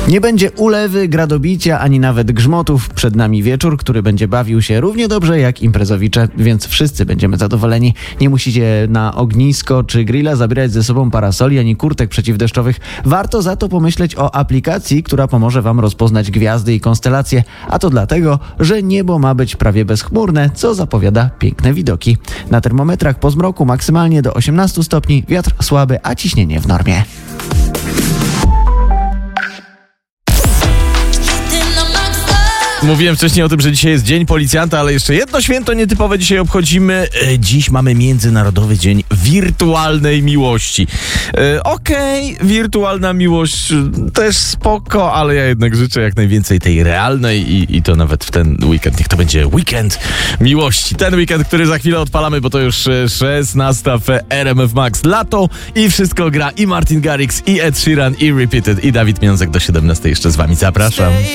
Nie będzie ulewy, gradobicia, ani nawet grzmotów. Przed nami wieczór, który będzie bawił się równie dobrze jak imprezowicze, więc wszyscy będziemy zadowoleni. Nie musicie na ognisko czy grilla zabierać ze sobą parasoli ani kurtek przeciwdeszczowych. Warto za to pomyśleć o aplikacji, która pomoże wam rozpoznać gwiazdy i konstelacje. A to dlatego, że niebo ma być prawie bezchmurne, co zapowiada piękne widoki. Na termometrach po zmroku maksymalnie do 18 stopni, wiatr słaby, a ciśnienie w normie. Mówiłem wcześniej o tym, że dzisiaj jest Dzień Policjanta, ale jeszcze jedno święto nietypowe dzisiaj obchodzimy. Dziś mamy Międzynarodowy Dzień Wirtualnej Miłości. Okej, wirtualna miłość też spoko, ale ja jednak życzę jak najwięcej tej realnej i to nawet w ten weekend. Niech to będzie weekend miłości. Ten weekend, który za chwilę odpalamy, bo to już 16 w RMF Max. Lato i wszystko gra. I Martin Garrix, i Ed Sheeran, i Repeated, i Dawid Miązek do 17 jeszcze z wami. Zapraszam.